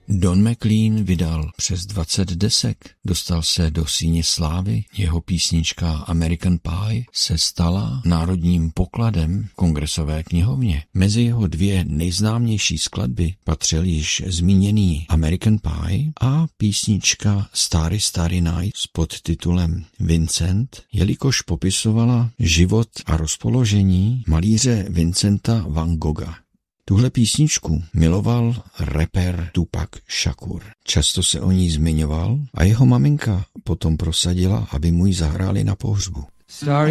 Don McLean vydal přes 20 desek, dostal se do síně slávy, jeho písnička American Pie se stala národním pokladem v Kongresové knihovně. Mezi jeho dvě nejznámější skladby patřil již zmíněný American Pie a písnička Starry Starry Night s podtitulem Vincent, jelikož popisovala život a rozpoložení malíře Vincenta van Gogha. Tuhle písničku miloval rapper Tupac Shakur. Často se o ní zmiňoval a jeho maminka potom prosadila, aby mu ji zahráli na pohřbu.